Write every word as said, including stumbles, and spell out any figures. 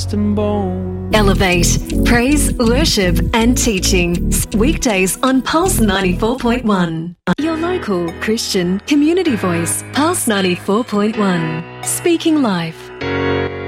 dust and bone. Elevate, praise, worship and teaching. Weekdays on Pulse ninety-four point one. Your local Christian community voice, Pulse ninety-four point one. Speaking life.